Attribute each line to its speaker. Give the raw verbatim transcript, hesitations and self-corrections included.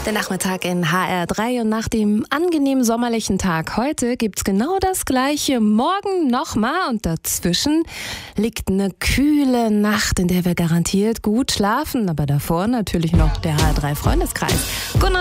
Speaker 1: Der Nachmittag in H R drei und nach dem angenehm sommerlichen Tag heute gibt's genau das Gleiche. Morgen nochmal und dazwischen liegt eine kühle Nacht, in der wir garantiert gut schlafen. Aber davor natürlich noch der H R drei Freundeskreis. Gunnar